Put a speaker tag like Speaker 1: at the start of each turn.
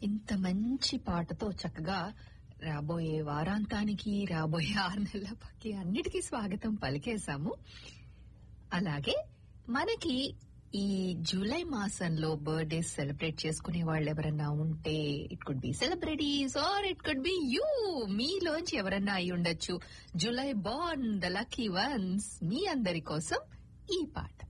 Speaker 1: ఇంత మంచి పాటతో చక్కగా రాబోయే వారాంతానికి, రాబోయే 6 నెలలకి అన్నిటికీ స్వాగతం పలికేశాము. అలాగే మనకి ఈ జూలై మాసంలో బర్త్డే సెలబ్రేట్ చేసుకునే వాళ్ళు ఎవరన్నా ఉంటే, it could be celebrities are it could be you, మీలోంచి ఎవరన్నా అయి ఉండొచ్చు. July born the lucky once, మీ అందరి కోసం ఈ పాట.